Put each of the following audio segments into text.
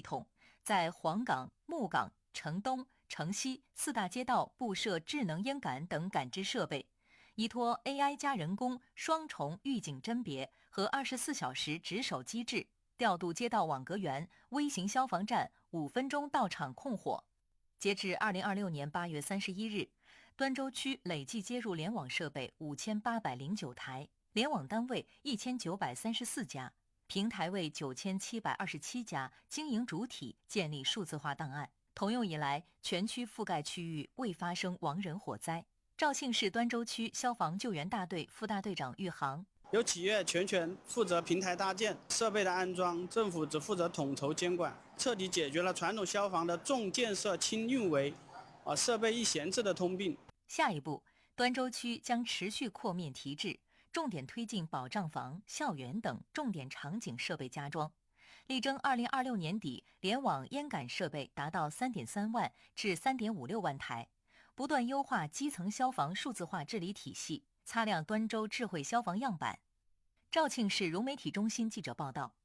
统，在黄岗、木岗、城东、城西4大街道布设智能烟感等感知设备，依托 AI 加人工双重预警甄别和24小时值守机制，调度街道网格员、微型消防站5分钟到场控火。截至2026年8月31日，端州区累计接入联网设备5809台，联网单位1934家，平台为9727家，经营主体建立数字化档案。同用以来，全区覆盖区域未发生亡人火灾。肇庆市端州区消防救援大队副大队长玉航： 由企业全权负责平台搭建、设备的安装，政府只负责统筹监管，彻底解决了传统消防的重建设轻运维、设备易闲置的通病。 下一步，端州区将持续扩面提质，重点推进保障房、校园等重点场景设备加装，力争2026年底联网烟感设备达到3.3万至3.56万台，不断优化基层消防数字化治理体系，擦亮端州智慧消防样板。肇庆市融媒体中心记者报道。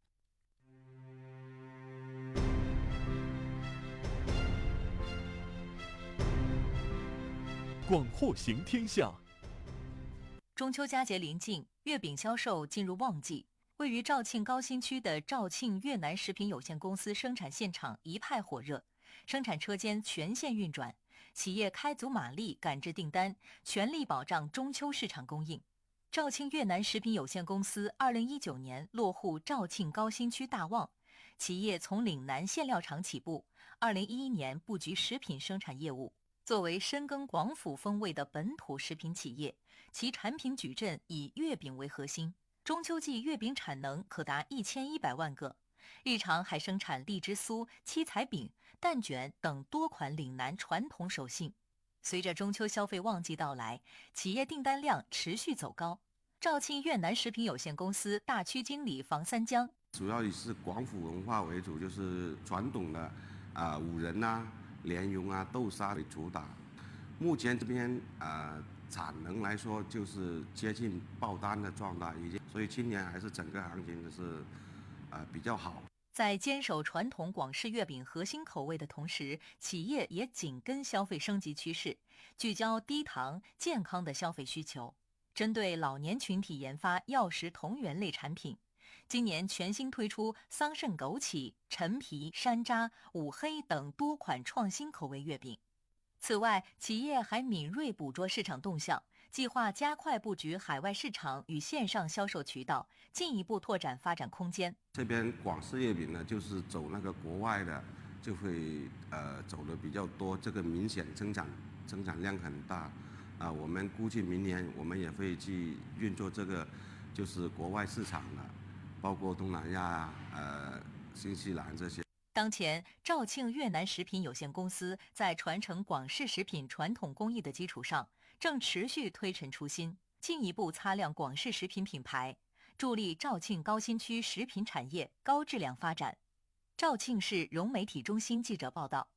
广货行天下。 中秋佳节临近，月饼销售进入旺季。位于肇庆高新区的肇庆越南食品有限公司生产现场一派火热，生产车间全线运转，企业开足马力赶制订单，全力保障中秋市场供应。肇庆越南食品有限公司2019年落户肇庆高新区大旺，企业从岭南馅料厂起步，2011年布局食品生产业务。作为深耕广府风味的本土食品企业，其产品矩阵以月饼为核心，中秋季月饼产能可达1100万个，日常还生产荔枝酥、七彩饼、蛋卷等多款岭南传统手信。随着中秋消费旺季到来，企业订单量持续走高。肇庆越南食品有限公司大区经理房三江： 主要以是广府文化为主，就是传统的五仁莲蓉豆沙为主打。目前这边产能来说就是接近爆单的状态，所以今年还是整个行情就是比较好。 在坚守传统广式月饼核心口味的同时，企业也紧跟消费升级趋势，聚焦低糖健康的消费需求，针对老年群体研发药食同源类产品。今年全新推出桑葚枸杞、陈皮、山楂、五黑等多款创新口味月饼。此外，企业还敏锐捕捉市场动向，计划加快布局海外市场与线上销售渠道，进一步拓展发展空间。 这边广式月饼呢，就是走那个国外的，就会走的比较多，这个明显增长量很大。我们估计明年我们也会去运作这个，就是国外市场的。包括东南亚新西兰这些。 当前，肇庆越南食品有限公司在传承广式食品传统工艺的基础上，正持续推陈出新，进一步擦亮广式食品品牌，助力肇庆高新区食品产业高质量发展。肇庆市融媒体中心记者报道。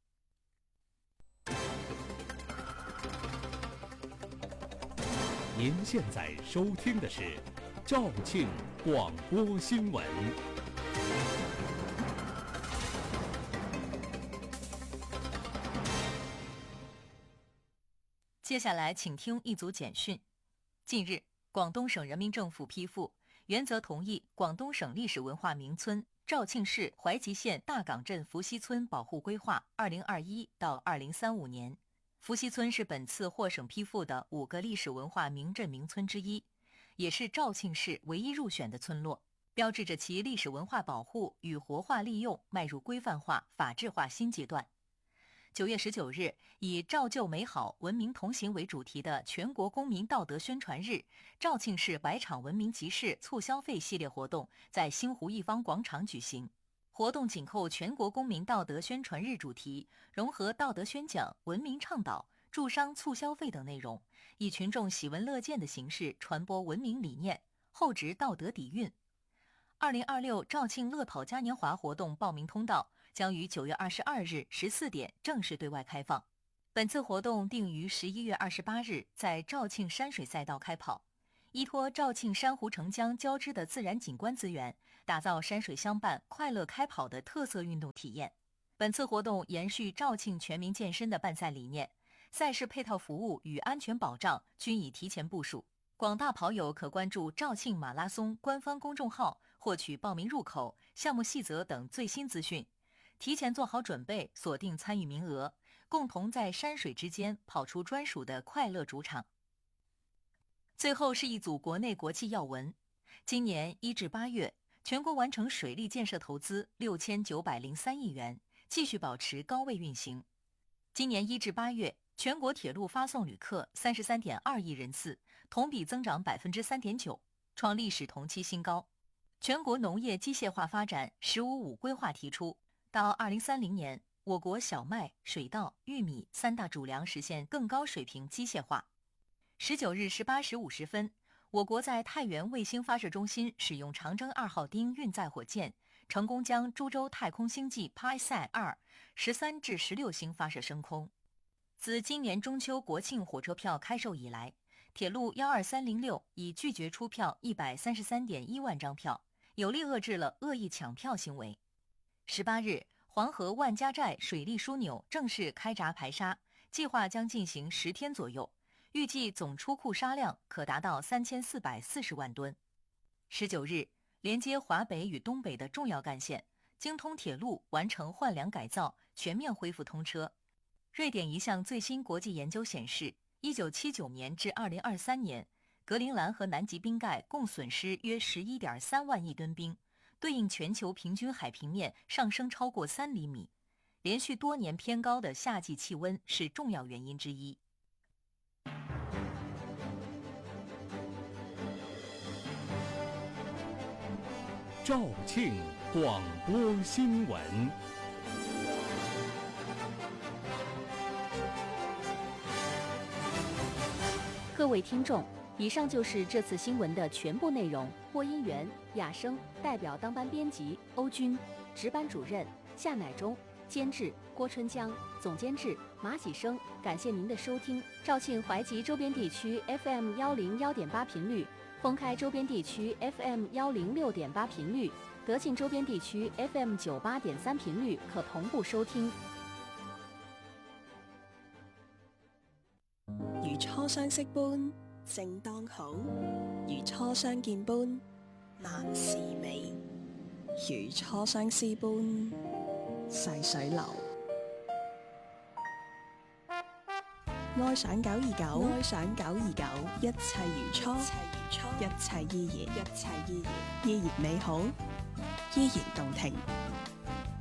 您现在收听的是肇庆广播新闻。 接下来请听一组简讯。近日，广东省人民政府批复，原则同意广东省历史文化名村肇庆市怀集县大岗镇伏羲村保护规划2021到2035年。伏羲村是本次获省批复的5个历史文化名镇名村之一，也是肇庆市唯一入选的村落，标志着其历史文化保护与活化利用迈入规范化、法治化新阶段。9月19日，以造就美好、文明同行为主题的全国公民道德宣传日肇庆市百场文明集市促消费系列活动在星湖一方广场举行。活动紧扣全国公民道德宣传日主题，融合道德宣讲、文明倡导、助商促消费等内容，以群众喜闻乐见的形式传播文明理念，厚植道德底蕴。2026肇庆乐跑嘉年华活动报名通道将于9月22日14点正式对外开放。本次活动定于11月28日在肇庆山水赛道开跑。依托肇庆珊瑚澄江交织的自然景观资源， 打造山水相伴、快乐开跑的特色运动体验。本次活动延续肇庆全民健身的办赛理念，赛事配套服务与安全保障均已提前部署。广大跑友可关注肇庆马拉松官方公众号，获取报名入口、项目细则等最新资讯，提前做好准备，锁定参与名额，共同在山水之间跑出专属的快乐主场。最后是一组国内国际要闻。今年1至8月，全国完成水利建设投资6903亿元，继续保持高位运行。今年1至8月，全国铁路发送旅客33.2亿人次，同比增长3.9%，创历史同期新高。全国农业机械化发展“十五五”规划提出，到2030年，我国小麦、水稻、玉米3大主粮实现更高水平机械化。19日18时50分，我国在太原卫星发射中心使用长征2号丁运载火箭，成功将株洲太空星际 PISAT-2 13至16星发射升空。自今年中秋国庆火车票开售以来，铁路12306已拒绝出票133.1万张票，有力遏制了恶意抢票行为。18日，黄河万家寨水利枢纽正式开闸排沙，计划将进行10天左右，预计总出库沙量可达到3440万吨。19日，连接华北与东北的重要干线京通铁路完成换梁改造，全面恢复通车。瑞典一项最新国际研究显示，1979年至2023年，格陵兰和南极冰盖共损失约11.3万亿吨冰，对应全球平均海平面上升超过3厘米。连续多年偏高的夏季气温是重要原因之一。 肇庆广播新闻。 各位听众，以上就是这次新闻的全部内容。播音员雅生，代表当班编辑欧军，值班主任夏乃忠，监制郭春江，总监制马喜生。感谢您的收听。肇庆淮吉周边地区 FM 101.8频率，封开周边地区 FM 106.8频率，德庆周边地区 FM 98.3频率可同步收聽。 如初相識般正當好，如初相見般萬事美，如初相思般細水流。愛上929，愛上929，一切如初，一切依然，依然美好，依然動聽。